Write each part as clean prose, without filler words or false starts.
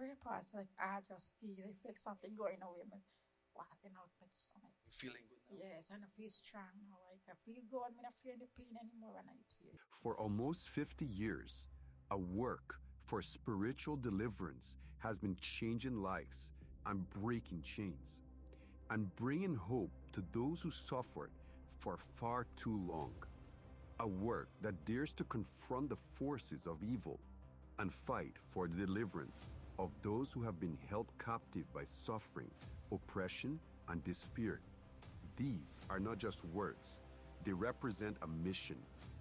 very part, like I just feel if like something going away, but walking out my stomach. You're feeling good now? Yes, and I feel strong now. Like I feel good. I'm not feeling the pain anymore when I eat here. For almost 50 years, a work for spiritual deliverance has been changing lives and breaking chains and bringing hope to those who suffered for far too long. A work that dares to confront the forces of evil and fight for the deliverance of those who have been held captive by suffering, oppression, and despair. These are not just words, they represent a mission.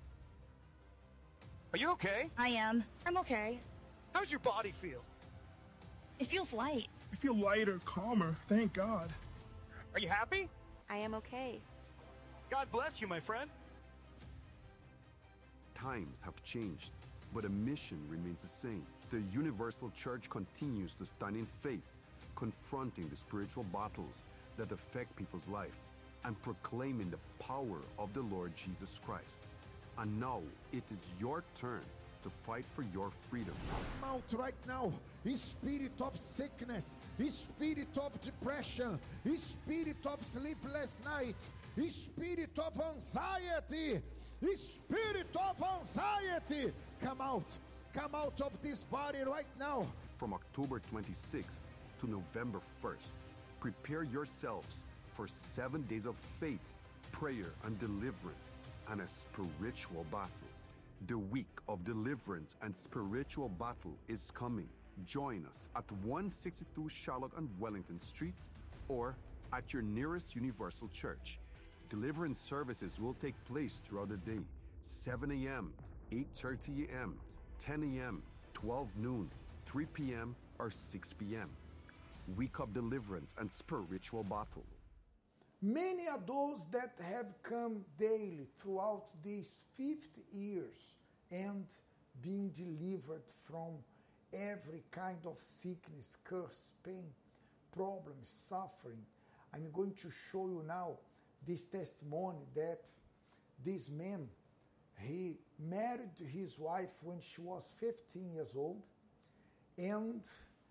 Are you okay? I am. I'm okay. How's your body feel? It feels light. I feel lighter, calmer, thank God. Are you happy? I am okay. God bless you, my friend. Times have changed, but a mission remains the same. The Universal Church continues to stand in faith, confronting the spiritual battles that affect people's life and proclaiming the power of the Lord Jesus Christ. And now it is your turn to fight for your freedom. Come out right now, spirit of sickness, spirit of depression, spirit of sleepless night, spirit of anxiety, spirit of anxiety, come out of this body right now. From October 26th to November 1st, prepare yourselves for 7 days of faith, prayer, and deliverance, and a spiritual battle. The week of deliverance and spiritual battle is coming. Join us at 162 Charlotte and Wellington Streets or at your nearest Universal Church. Deliverance services will take place throughout the day, 7 a.m., 8:30 a.m., 10 a.m., 12 noon, 3 p.m., or 6 p.m. Week of deliverance and spiritual battle. Many are those that have come daily throughout these 50 years and being delivered from every kind of sickness, curse, pain, problems, suffering. I'm going to show you now this testimony that this man, he married his wife when she was 15 years old, and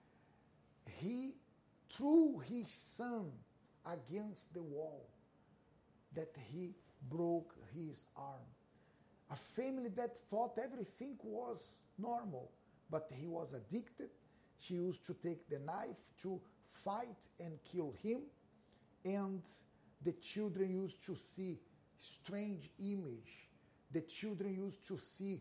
he threw his son against the wall, that he broke his arm. A family that thought everything was normal, but he was addicted. She used to take the knife to fight and kill him, and the children used to see strange image. The children used to see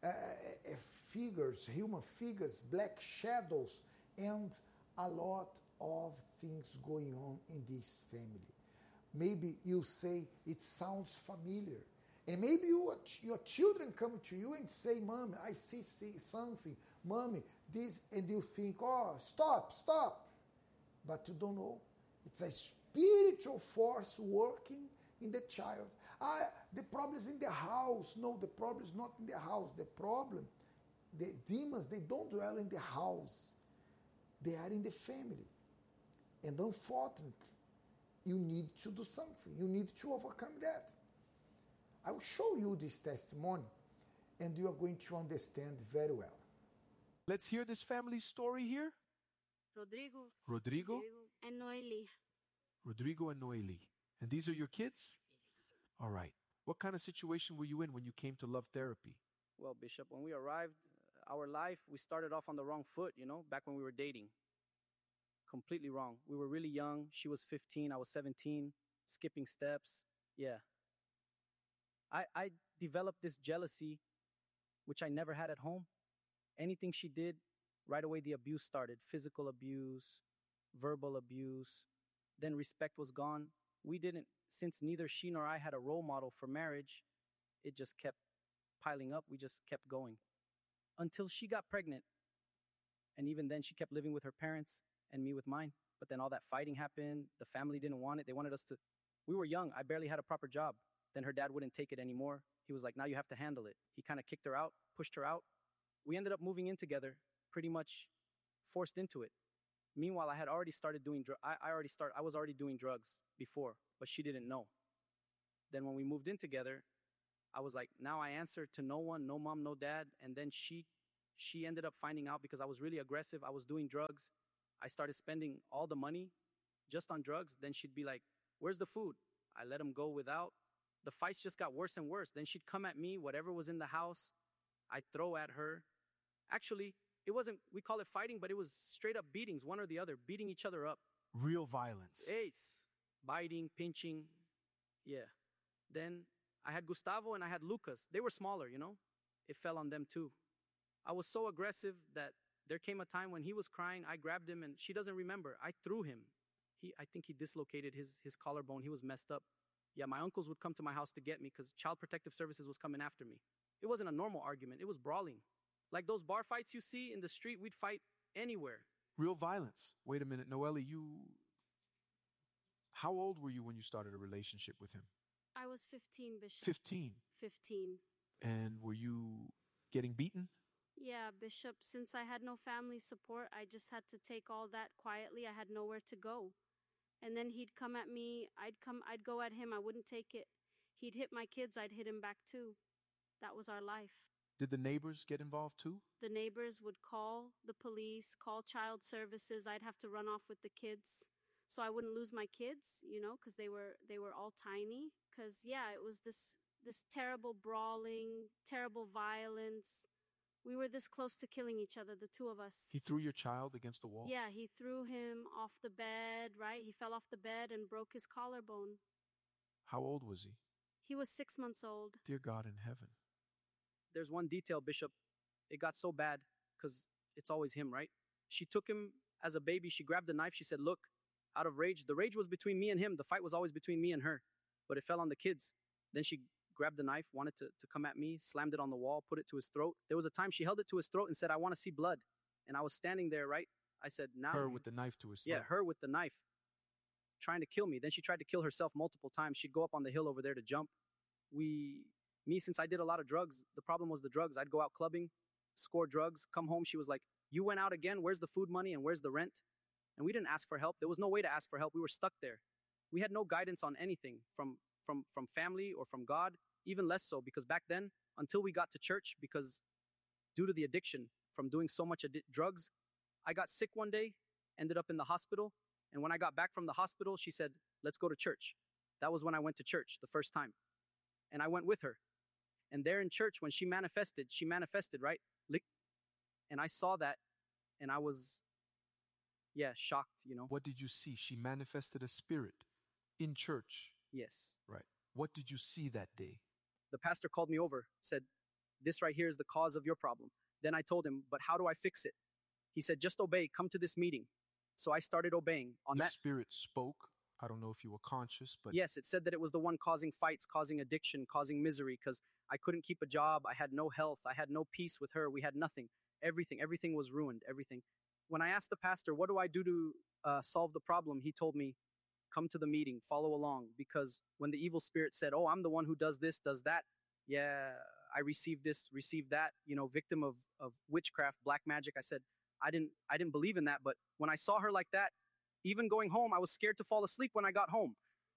figures, human figures, black shadows, and a lot of things going on in this family. Maybe you say it sounds familiar. And maybe your children come to you and say, Mommy, I see something. Mommy, this, and you think, oh, stop. But you don't know. It's a spiritual force working in the child. The problem is in the house. No, the problem is not in the house. The problem, the demons, they don't dwell in the house. They are in the family. And unfortunately, you need to do something. You need to overcome that. I will show you this testimony, and you are going to understand very well. Let's hear this family's story here. Rodrigo And Noeli. Rodrigo and Noeli. And these are your kids? Yes. All right. What kind of situation were you in when you came to Love Therapy? Well, Bishop, when we arrived, our life, we started off on the wrong foot, back when we were dating. Completely wrong. We were really young. She was 15, I was 17, skipping steps. Yeah. I developed this jealousy, which I never had at home. Anything she did, right away the abuse started. Physical abuse, verbal abuse. Then respect was gone. Since neither she nor I had a role model for marriage, it just kept piling up. We just kept going until she got pregnant. And even then she kept living with her parents and me with mine. But then all that fighting happened. The family didn't want it. They wanted us to, we were young. I barely had a proper job. Then her dad wouldn't take it anymore. He was like, now you have to handle it. He kind of kicked her out, pushed her out. We ended up moving in together, pretty much forced into it. Meanwhile, I had already started doing I was already doing drugs before, but she didn't know. Then when we moved in together, I was like, now I answer to no one, no mom, no dad. And then she she ended up finding out because I was really aggressive. I was doing drugs. I started spending all the money just on drugs. Then she'd be like, where's the food? I let him go without. The fights just got worse and worse. Then she'd come at me, whatever was in the house, I'd throw at her. Actually, it wasn't, we call it fighting, but it was straight up beatings, one or the other, beating each other up. Real violence. Ace. Biting, pinching. Yeah. Then I had Gustavo and I had Lucas. They were smaller, you know? It fell on them too. I was so aggressive that there came a time when he was crying. I grabbed him and she doesn't remember. I threw him. I think he dislocated his collarbone. He was messed up. Yeah, my uncles would come to my house to get me because Child Protective Services was coming after me. It wasn't a normal argument. It was brawling. Like those bar fights you see in the street, we'd fight anywhere. Real violence. Wait a minute, Noelle, how old were you when you started a relationship with him? I was 15, Bishop. 15. 15. And were you getting beaten? Yeah, Bishop. Since I had no family support, I just had to take all that quietly. I had nowhere to go. And then he'd come at me. I'd go at him. I wouldn't take it. He'd hit my kids. I'd hit him back too. That was our life. Did the neighbors get involved too? The neighbors would call the police, call child services. I'd have to run off with the kids so I wouldn't lose my kids, you know, because they were all tiny. Because, yeah, it was this terrible brawling, terrible violence. We were this close to killing each other, the two of us. He threw your child against the wall? Yeah, he threw him off the bed, right? He fell off the bed and broke his collarbone. How old was he? He was 6 months old. Dear God in heaven. There's one detail, Bishop. It got so bad because it's always him, right? She took him as a baby. She grabbed the knife. She said, look, out of rage. The rage was between me and him. The fight was always between me and her. But it fell on the kids. Then she grabbed the knife, wanted to come at me, slammed it on the wall, put it to his throat. There was a time she held it to his throat and said, I want to see blood. And I was standing there, right? I said, now. Her with the knife to his throat. Yeah, her with the knife, trying to kill me. Then she tried to kill herself multiple times. She'd go up on the hill over there to jump. Since I did a lot of drugs, the problem was the drugs. I'd go out clubbing, score drugs, come home. She was like, you went out again? Where's the food money and where's the rent? And we didn't ask for help. There was no way to ask for help. We were stuck there. We had no guidance on anything from family or from God, even less so because back then, until we got to church, because due to the addiction from doing so much drugs, I got sick one day, ended up in the hospital. And when I got back from the hospital, she said, let's go to church. That was when I went to church the first time. And I went with her. And there in church, when she manifested, right? And I saw that and I was, shocked, you know. What did you see? She manifested a spirit in church. Yes. Right. What did you see that day? The pastor called me over, said, this right here is the cause of your problem. Then I told him, but how do I fix it? He said, just obey, come to this meeting. So I started obeying. The spirit spoke. I don't know if you were conscious, but... Yes, it said that it was the one causing fights, causing addiction, causing misery, because I couldn't keep a job. I had no health. I had no peace with her. We had nothing. Everything was ruined, everything. When I asked the pastor, what do I do to solve the problem? He told me, come to the meeting, follow along. Because when the evil spirit said, oh, I'm the one who does this, does that. Yeah, I received this, received that, victim of witchcraft, black magic. I said, I didn't believe in that. But when I saw her like that, even going home, I was scared to fall asleep when I got home.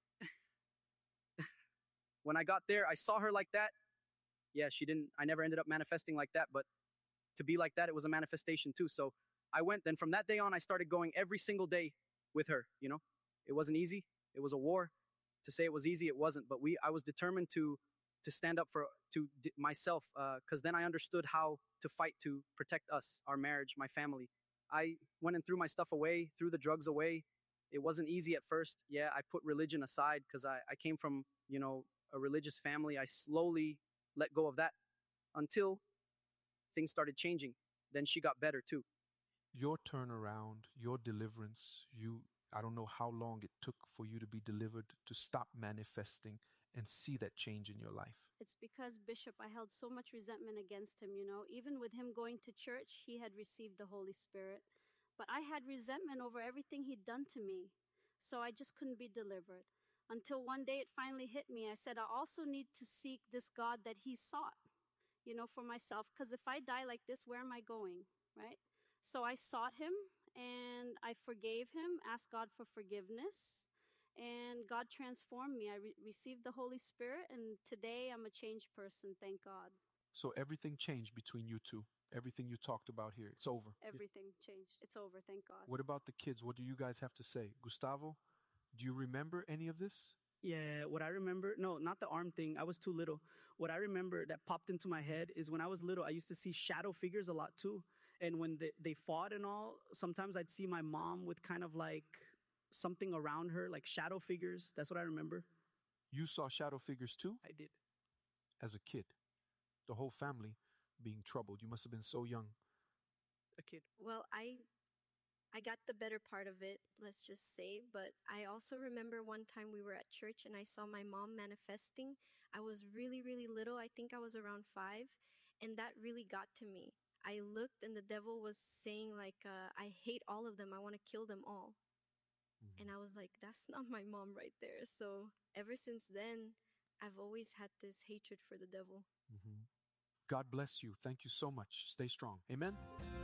When I got there, I saw her like that. Yeah, I never ended up manifesting like that, but to be like that, it was a manifestation too. So I went, then from that day on, I started going every single day with her, It wasn't easy. It was a war. To say it was easy, it wasn't, but I was determined to stand up to myself, because then I understood how to fight to protect us, our marriage, my family. I went and threw my stuff away, threw the drugs away. It wasn't easy at first. Yeah, I put religion aside because I came from, a religious family. I slowly let go of that until things started changing. Then she got better too. Your turnaround, your deliverance, I don't know how long it took for you to be delivered, to stop manifesting and see that change in your life. It's because, Bishop, I held so much resentment against him, Even with him going to church, he had received the Holy Spirit. But I had resentment over everything he'd done to me. So I just couldn't be delivered. Until one day it finally hit me. I said, I also need to seek this God that he sought, for myself. Because if I die like this, where am I going, right? So I sought him and I forgave him, asked God for forgiveness. And God transformed me. I received the Holy Spirit, and today I'm a changed person, thank God. So everything changed between you two. Everything you talked about here, it's over. Everything changed. It's over, thank God. What about the kids? What do you guys have to say? Gustavo, do you remember any of this? Yeah, what I remember, no, not the arm thing. I was too little. What I remember that popped into my head is when I was little, I used to see shadow figures a lot too. And when they fought and all, sometimes I'd see my mom with kind of like something around her, like shadow figures. That's what I remember. You saw shadow figures too? I did. As a kid. The whole family being troubled. You must have been so young. A kid. Well, I got the better part of it, let's just say, but I also remember one time we were at church and I saw my mom manifesting. I was really, really little. I think I was around 5, and that really got to me. I looked and the devil was saying like, I hate all of them. I want to kill them all. And I was like, that's not my mom right there. So ever since then, I've always had this hatred for the devil. God bless you. Thank you so much. Stay strong. Amen.